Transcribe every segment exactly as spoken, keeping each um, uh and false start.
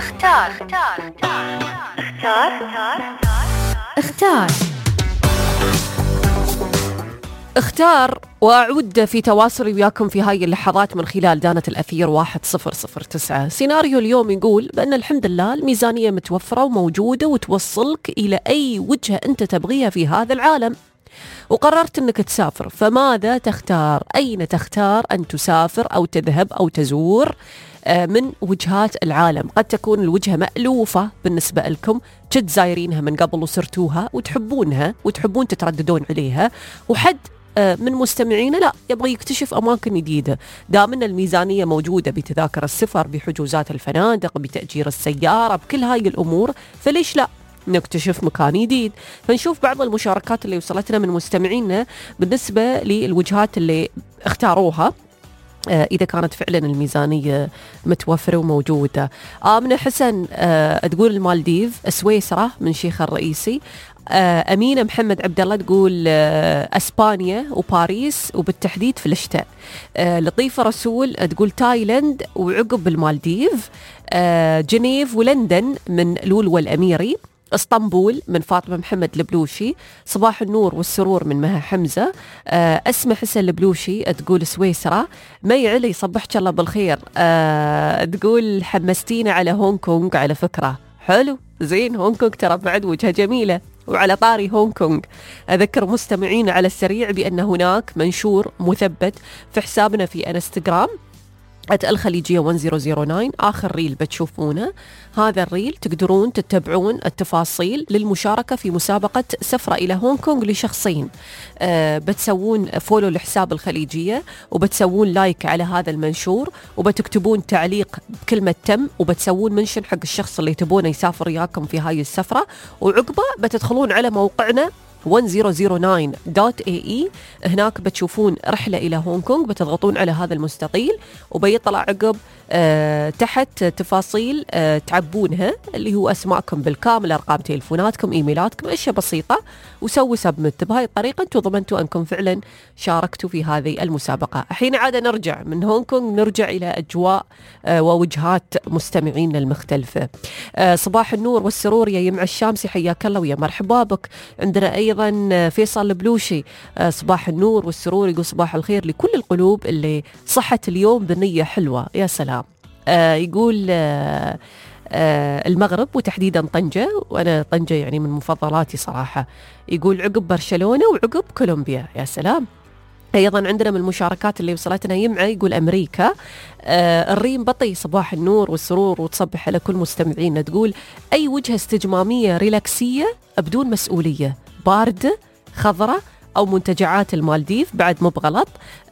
اختار اختار اختار اختار اختار وأعود في تواصلي وياكم في هاي اللحظات من خلال دانة الأثير واحد صفر صفر تسعة. سيناريو اليوم يقول بأن الحمد لله الميزانية متوفرة وموجودة وتوصلك إلى أي وجهة أنت تبغيها في هذا العالم، وقررت أنك تسافر، فماذا تختار؟ أين تختار أن تسافر أو تذهب أو تزور من وجهات العالم؟ قد تكون الوجهة مألوفة بالنسبة لكم، جد زايرينها من قبل وصرتوها وتحبونها وتحبون تترددون عليها، وحد من مستمعينا لا يبغى يكتشف أماكن جديدة. دامن الميزانية موجودة بتذاكر السفر، بحجوزات الفنادق، بتأجير السيارة، بكل هاي الأمور، فليش لا نكتشف مكان جديد؟ فنشوف بعض المشاركات اللي وصلتنا من مستمعينا بالنسبة للوجهات اللي اختاروها إذا كانت فعلا الميزانية متوفرة وموجودة. آمنة حسن آه تقول المالديف، سويسرا من شيخ الرئيسي. آه أمينة محمد عبد الله تقول آه أسبانيا وباريس وبالتحديد في الشتاء. آه لطيفة رسول تقول تايلاند وعقب المالديف. آه جنيف ولندن من لولو الأميري. اسطنبول من فاطمة محمد البلوشي. صباح النور والسرور من مها حمزة. آه أسمة حسن البلوشي تقول سويسرا. مي علي صبحك الله بالخير، آه تقول حمستينا على هونغ كونغ، على فكرة حلو زين، هونغ كونغ ترى بعد وجهة جميلة. وعلى طاري هونغ كونغ أذكر مستمعين على السريع بأن هناك منشور مثبت في حسابنا في انستغرام الخليجية واحد صفر صفر تسعة، آخر ريل بتشوفونه هذا الريل تقدرون تتبعون التفاصيل للمشاركة في مسابقة سفرة إلى هونغ كونغ لشخصين. أه بتسوون فولو لحساب الخليجية وبتسوون لايك على هذا المنشور وبتكتبون تعليق بكلمة تم وبتسوون منشن حق الشخص اللي تبونه يسافر وياكم في هاي السفرة، وعقبه بتدخلون على موقعنا واحد صفر صفر تسعة دوت إيه إي. هناك بتشوفون رحلة إلى هونغ كونغ، بتضغطون على هذا المستطيل وبيطلع عقب آه تحت تفاصيل آه تعبونها اللي هو أسماءكم بالكامل، أرقام تليفوناتكم، إيميلاتكم، أشياء بسيطة، وسووا سبمت. بهاي الطريقة أنتم ضمنتوا أنكم فعلا شاركتوا في هذه المسابقة. الحين عادة نرجع من هونغ كونغ، نرجع إلى أجواء آه ووجهات مستمعين المختلفة. آه صباح النور والسرور يا يمع الشامسي، حياك الله ويا مرحبا بك. عندنا أيضا فيصل البلوشي، آه صباح النور والسرور، يقول صباح الخير لكل القلوب اللي صحت اليوم بنية حلوة، يا سلام. آه يقول آه آه المغرب وتحديدا طنجة، وأنا طنجة يعني من مفضلاتي صراحة. يقول عقب برشلونة وعقب كولومبيا، يا سلام. أيضا عندنا من المشاركات اللي وصلتنا يمعة يقول أمريكا. آه الريم بطي، صباح النور والسرور وتصبح على كل مستمعينا، تقول أي وجهة استجمامية ريلاكسية بدون مسؤولية، باردة خضرة أو منتجعات المالديف بعد مو بغلط.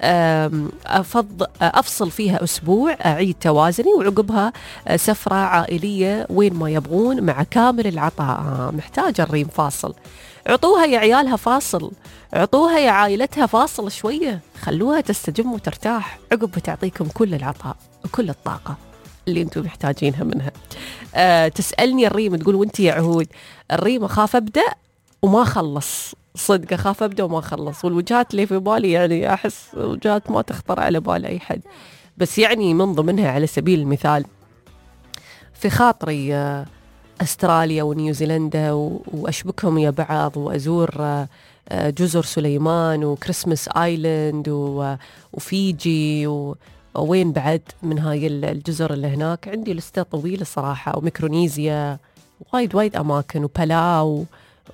أفض أفصل فيها أسبوع، أعيد توازني، وعقبها سفرة عائلية وين ما يبغون مع كامل العطاء. آه محتاجة الريم فاصل، عطوها يا عيالها فاصل، عطوها يا عائلتها فاصل شوية، خلوها تستجم وترتاح، عقب بتعطيكم كل العطاء وكل الطاقة اللي انتم محتاجينها منها. أه تسألني الريم تقول وانت يا عهود، الريم أخاف أبدأ وما خلص، صدق أخاف أبدأ وما خلص، والوجهات اللي في بالي يعني أحس وجهات ما تخطر على بال أي حد، بس يعني من ضمنها على سبيل المثال في خاطري أه أستراليا ونيوزيلندا وأشبكهم يا بعض، وأزور جزر سليمان وكريسمس آيلاند وفيجي ووين بعد من هاي الجزر اللي هناك. عندي لستة طويلة صراحة، وميكرونيزيا، وايد وايد أماكن، وبلاو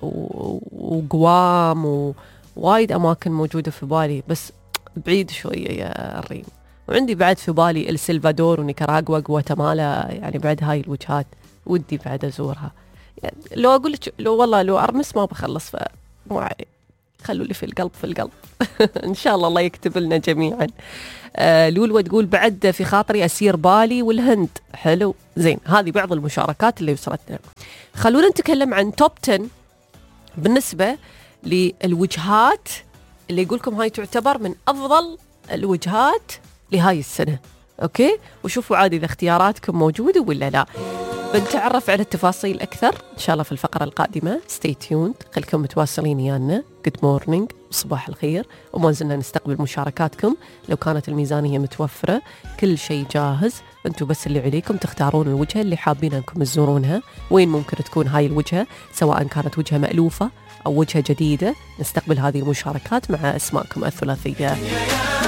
وقوام، ووايد أماكن موجودة في بالي، بس بعيد شوية يا الريم. وعندي بعد في بالي السلفادور ونيكاراغوا وغواتيمالا، يعني بعد هاي الوجهات ودي بعد أزورها. يعني لو أقول لك لو والله لو أرمس ما بخلص، فمو علي، خلوا لي في القلب في القلب. إن شاء الله الله يكتب لنا جميعا. آه لولوة تقول بعد في خاطري أسير بالي والهند، حلو زين. هذه بعض المشاركات اللي وصلتنا. خلونا نتكلم عن توب عشرة بالنسبة للوجهات اللي يقولكم هاي تعتبر من أفضل الوجهات لهاي السنة. أوكي، وشوفوا عادي إذا اختياراتكم موجودة ولا لا. بنتعرف على التفاصيل أكثر إن شاء الله في الفقرة القادمة. stay tuned، خليكم متواصلين يانا. good morning وصباح الخير، وما زلنا نستقبل مشاركاتكم. لو كانت الميزانية متوفرة كل شيء جاهز، أنتم بس اللي عليكم تختارون الوجهة اللي حابين أنكم تزورونها. وين ممكن تكون هاي الوجهة، سواء كانت وجهة مألوفة أو وجهة جديدة. نستقبل هذه المشاركات مع أسماءكم الثلاثية.